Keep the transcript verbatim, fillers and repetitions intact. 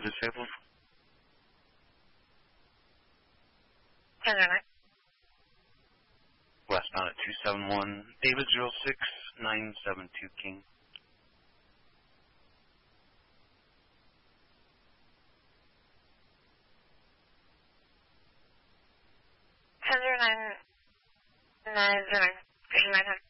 disabled. ten zero nine. Westbound at two seven one, David zero six nine seven two King. ten zero nine nine zero nine. nine hundred.